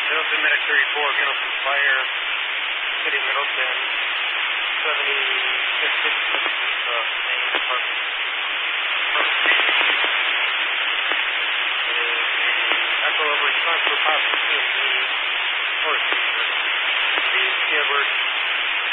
Middleton, Medic 34, Middleton Fire, City Middleton, 76 main department. Echo over response to a possible TMD or seizure. Please give